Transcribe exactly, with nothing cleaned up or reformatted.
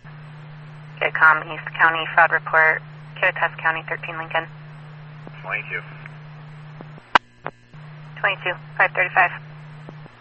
Vidcom, East County, fraud report, Kittitas County, thirteen Lincoln. twenty-two. twenty-two, five thirty-five.